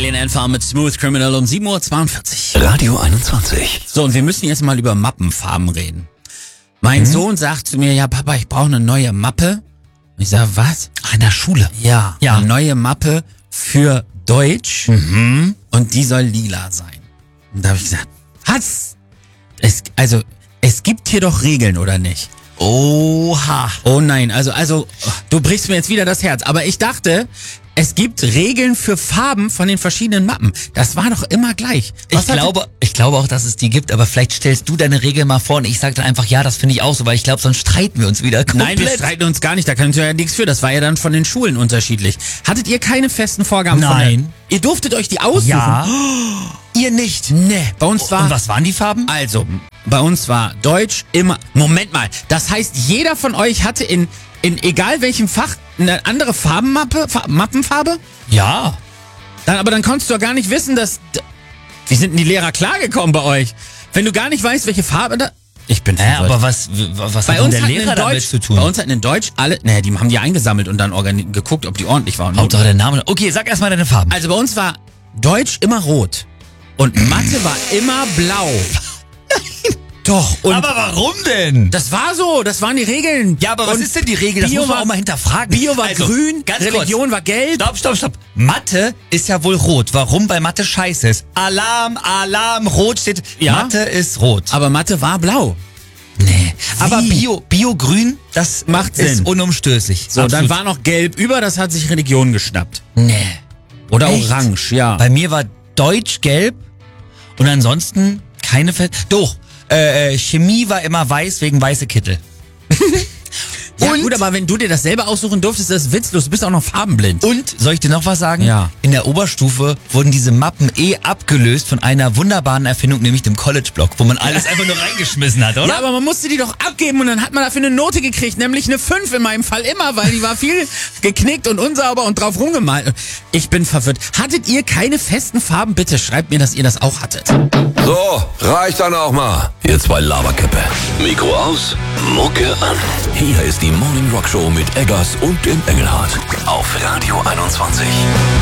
Alien & Farm mit Smooth Criminal um 7:42 Uhr. Radio 21. So, und wir müssen jetzt mal über Mappenfarben reden. Mein Sohn sagt zu mir, ja Papa, ich brauche eine neue Mappe. Und ich sage, was? In der Schule. Ja, eine neue Mappe für Deutsch und die soll lila sein. Und da habe ich gesagt, was? Es gibt hier doch Regeln, oder nicht? Oha. Oh nein, also du brichst mir jetzt wieder das Herz. Aber ich dachte, es gibt Regeln für Farben von den verschiedenen Mappen. Das war doch immer gleich. Ich glaube auch, dass es die gibt, aber vielleicht stellst du deine Regel mal vor und ich sage dann einfach, ja, das finde ich auch so, weil ich glaube, sonst streiten wir uns wieder komplett. Nein, wir streiten uns gar nicht, da können wir ja nichts für. Das war ja dann von den Schulen unterschiedlich. Hattet ihr keine festen Vorgaben? Nein. Ihr durftet euch die aussuchen? Ja. Ihr nicht. Nee, bei uns war... Und was waren die Farben? Also, bei uns war Deutsch immer... Moment mal, das heißt, jeder von euch hatte in egal welchem Fach eine andere Mappenfarbe? Ja. Aber dann konntest du doch gar nicht wissen, dass... Wie sind denn die Lehrer klargekommen bei euch? Wenn du gar nicht weißt, welche Farbe da... Ich bin verwirrt. Aber was hat denn der Lehrer damit zu tun? Bei uns hatten in Deutsch alle... die haben die eingesammelt und dann geguckt, ob die ordentlich waren. Hauptsache der Name. Okay, sag erstmal deine Farben. Also bei uns war Deutsch immer rot. Und Mathe war immer blau. Nein. Doch. Und aber warum denn? das war so, das waren die Regeln. Ja, aber was ist denn die Regel? Das muss man auch mal hinterfragen. Bio war grün, Religion war gelb. Stopp. Mathe ist ja wohl rot. Warum? Weil Mathe scheiße ist. Alarm, rot steht. Ja. Mathe ist rot. Aber Mathe war blau. Nee. Aber Wie? Bio grün, das Macht ist Sinn. unumstößlich. So, Absolut. dann war noch gelb über, das hat sich Religion geschnappt. Nee. Oder Echt? orange, ja. Bei mir war Deutsch gelb und ansonsten keine Doch, Chemie war immer weiß wegen weiße Kittel. Ja Und- gut, aber wenn du dir das selber aussuchen durftest, ist das witzlos. Du bist auch noch farbenblind. Und, soll ich dir noch was sagen? Ja. In der Oberstufe wurden diese Mappen abgelöst von einer wunderbaren Erfindung, nämlich dem College-Block, wo man alles einfach nur reingeschmissen hat, oder? Ja, aber man musste die doch abgeben und dann hat man dafür eine Note gekriegt, nämlich eine 5 in meinem Fall immer, weil die war viel geknickt und unsauber und drauf rumgemalt. Ich bin verwirrt. Hattet ihr keine festen Farben? Bitte schreibt mir, dass ihr das auch hattet. So, reicht dann auch mal. Ihr zwei Laberköppe. Mikro aus, Mucke an. Hier ist die Morning Rock Show mit Eggers und dem Engelhardt. Auf Radio 21.